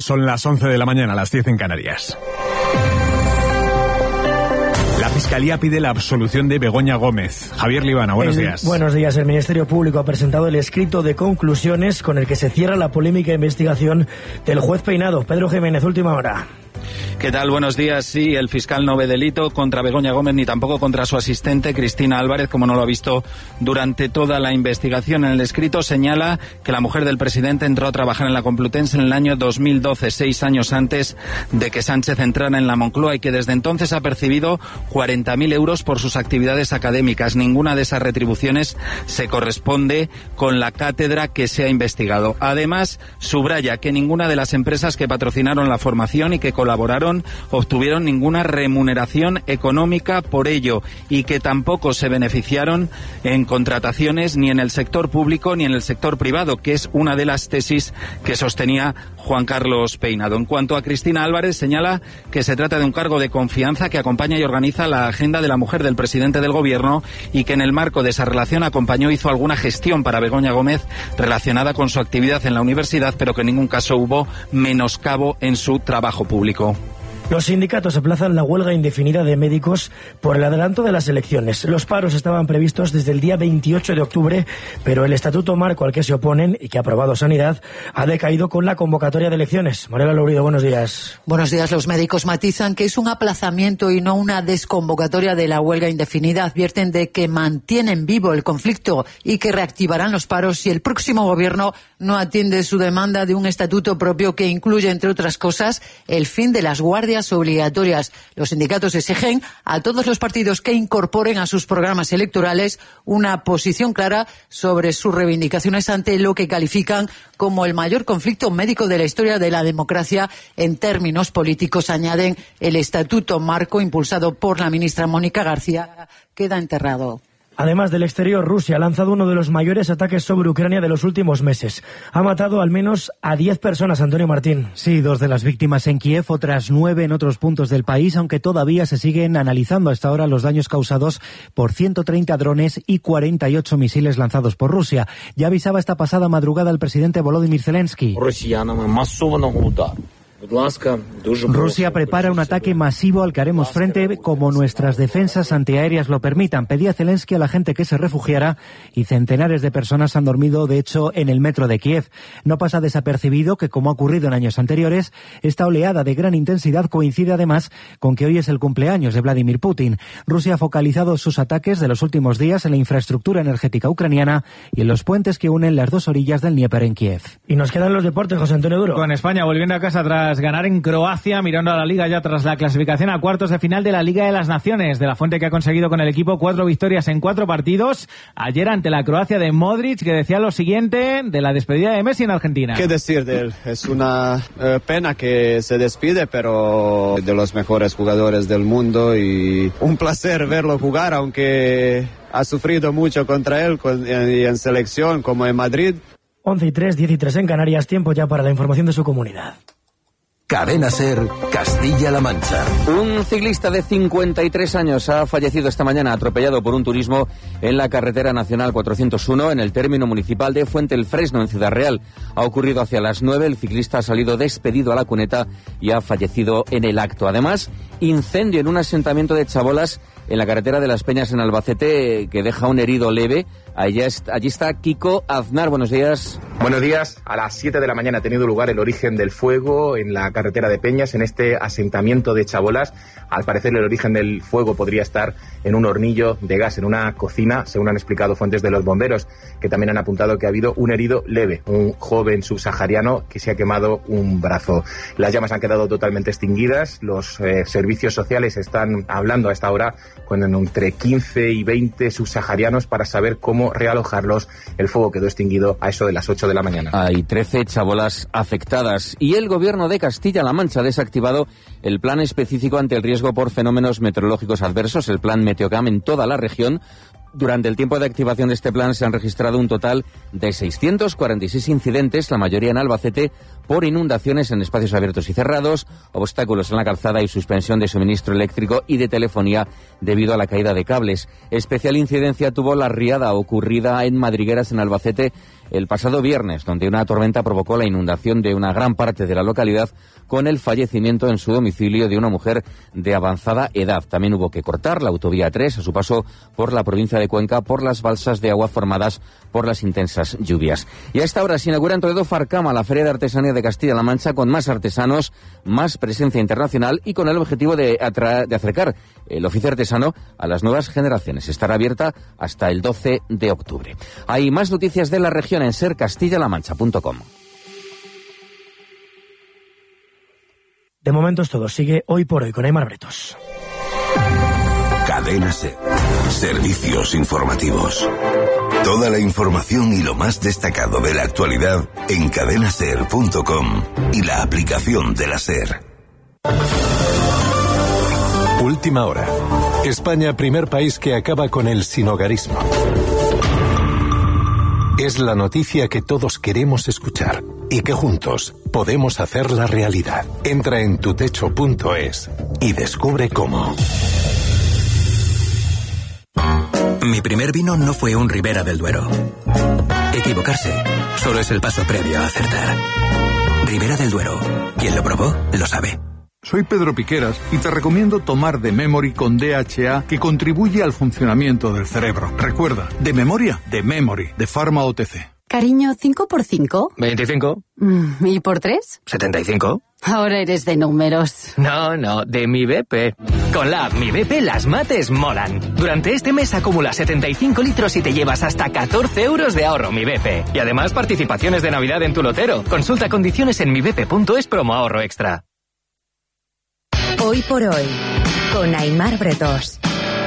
Son las 11 de la mañana, las 10 en Canarias. La Fiscalía pide la absolución de Begoña Gómez. Javier Libana, buenos días. Buenos días. El Ministerio Público ha presentado el escrito de conclusiones con el que se cierra la polémica investigación del juez Peinado. Pedro Jiménez, última hora. ¿Qué tal? Buenos días. Sí, el fiscal no ve delito contra Begoña Gómez ni tampoco contra su asistente Cristina Álvarez, como no lo ha visto durante toda la investigación. En el escrito señala que la mujer del presidente entró a trabajar en la Complutense en el año 2012, 6 años antes de que Sánchez entrara en la Moncloa, y que desde entonces ha percibido 40.000 euros por sus actividades académicas. Ninguna de esas retribuciones se corresponde con la cátedra que se ha investigado. Además, subraya que ninguna de las empresas que patrocinaron la formación y que colaboraron obtuvieron ninguna remuneración económica por ello, y que tampoco se beneficiaron en contrataciones ni en el sector público ni en el sector privado, que es una de las tesis que sostenía Juan Carlos Peinado. En cuanto a Cristina Álvarez, señala que se trata de un cargo de confianza que acompaña y organiza la agenda de la mujer del presidente del gobierno, y que en el marco de esa relación acompañó e hizo alguna gestión para Begoña Gómez relacionada con su actividad en la universidad, pero que en ningún caso hubo menoscabo en su trabajo público. Los sindicatos aplazan la huelga indefinida de médicos por el adelanto de las elecciones. Los paros estaban previstos desde el día 28 de octubre, pero el estatuto marco al que se oponen y que ha aprobado Sanidad ha decaído con la convocatoria de elecciones. Mariela Lourido, buenos días. Buenos días. Los médicos matizan que es un aplazamiento y no una desconvocatoria de la huelga indefinida. Advierten de que mantienen vivo el conflicto y que reactivarán los paros si el próximo gobierno no atiende su demanda de un estatuto propio que incluye, entre otras cosas, el fin de las guardias obligatorias. Los sindicatos exigen a todos los partidos que incorporen a sus programas electorales una posición clara sobre sus reivindicaciones ante lo que califican como el mayor conflicto médico de la historia de la democracia en términos políticos. Añaden, el estatuto marco impulsado por la ministra Mónica García queda enterrado. Además del exterior, Rusia ha lanzado uno de los mayores ataques sobre Ucrania de los últimos meses. Ha matado al menos a 10 personas, Antonio Martín. Sí, 2 de las víctimas en Kiev, otras 9 en otros puntos del país, aunque todavía se siguen analizando hasta ahora los daños causados por 130 drones y 48 misiles lanzados por Rusia. Ya avisaba esta pasada madrugada el presidente Volodymyr Zelensky. Rusia prepara un ataque masivo al que haremos frente como nuestras defensas antiaéreas lo permitan. Pedía Zelensky a la gente que se refugiara y centenares de personas han dormido, de hecho, en el metro de Kiev. No pasa desapercibido que, como ha ocurrido en años anteriores, esta oleada de gran intensidad coincide además con que hoy es el cumpleaños de Vladimir Putin. Rusia ha focalizado sus ataques de los últimos días en la infraestructura energética ucraniana y en los puentes que unen las dos orillas del Dnieper en Kiev. Y nos quedan los deportes, José Antonio Duro. Con España volviendo a casa tras ganar en Croacia, mirando a la Liga ya tras la clasificación a cuartos de final de la Liga de las Naciones. De la Fuente, que ha conseguido con el equipo 4 victorias en 4 partidos. Ayer ante la Croacia de Modric, que decía lo siguiente de la despedida de Messi en Argentina. ¿Qué decir de él? Es una pena que se despide, pero de los mejores jugadores del mundo, y un placer verlo jugar, aunque ha sufrido mucho contra él y en selección como en Madrid. 11:03, 10:03 en Canarias. Tiempo ya para la información de su comunidad. Cadena SER, Castilla-La Mancha. Un ciclista de 53 años ha fallecido esta mañana atropellado por un turismo en la carretera nacional 401 en el término municipal de Fuente el Fresno, en Ciudad Real. Ha ocurrido hacia las 9, el ciclista ha salido despedido a la cuneta y ha fallecido en el acto. Además, incendio en un asentamiento de chabolas en la carretera de Las Peñas en Albacete, que deja un herido leve. Allí está Kiko Aznar. Buenos días. Buenos días. A las 7 de la mañana ha tenido lugar el origen del fuego en la carretera de Peñas, en este asentamiento de chabolas. Al parecer el origen del fuego podría estar en un hornillo de gas, en una cocina, según han explicado fuentes de los bomberos, que también han apuntado que ha habido un herido leve, un joven subsahariano que se ha quemado un brazo. Las llamas han quedado totalmente extinguidas. Los servicios sociales están hablando a esta hora con entre 15 y 20 subsaharianos para saber cómo realojarlos. El fuego quedó extinguido a eso de las 8 de la mañana. Hay 13 chabolas afectadas y el gobierno de Castilla-La Mancha ha desactivado el plan específico ante el riesgo por fenómenos meteorológicos adversos, el plan Meteocam, en toda la región. Durante el tiempo de activación de este plan se han registrado un total de 646 incidentes, la mayoría en Albacete, por inundaciones en espacios abiertos y cerrados, obstáculos en la calzada y suspensión de suministro eléctrico y de telefonía debido a la caída de cables. Especial incidencia tuvo la riada ocurrida en Madrigueras, en Albacete, el pasado viernes, donde una tormenta provocó la inundación de una gran parte de la localidad, con el fallecimiento en su domicilio de una mujer de avanzada edad. También hubo que cortar la autovía 3 a su paso por la provincia de Cuenca por las balsas de agua formadas por las intensas lluvias. Y a esta hora se inaugura en Toledo Farcama, la Feria de Artesanía de Castilla-La Mancha, con más artesanos, más presencia internacional y con el objetivo de acercar el oficio artesano a las nuevas generaciones. Estará abierta hasta el 12 de octubre. Hay más noticias de la región en sercastillalamancha.com. De momento es todo. Sigue Hoy por Hoy con Aimar Bretos. Cadena SER. Servicios informativos. Toda la información y lo más destacado de la actualidad en cadenaser.com y la aplicación de la SER. Última hora. España, primer país que acaba con el sinhogarismo. Es la noticia que todos queremos escuchar y que juntos podemos hacerla realidad. Entra en tutecho.es y descubre cómo. Mi primer vino no fue un Ribera del Duero. Equivocarse solo es el paso previo a acertar. Ribera del Duero. Quien lo probó, lo sabe. Soy Pedro Piqueras y te recomiendo tomar The Memory con DHA, que contribuye al funcionamiento del cerebro. Recuerda, de memoria, The Memory, de Pharma OTC. Cariño, ¿5 por 5? 25. ¿Y por 3? 75. Ahora eres de números. No, de Mi BP. Con la app Mi BP las mates molan. Durante este mes acumula 75 litros y te llevas hasta 14 euros de ahorro Mi BP. Y además participaciones de Navidad en tu lotero. Consulta condiciones en mibp.es promo ahorro extra. Hoy por Hoy, con Aimar Bretos.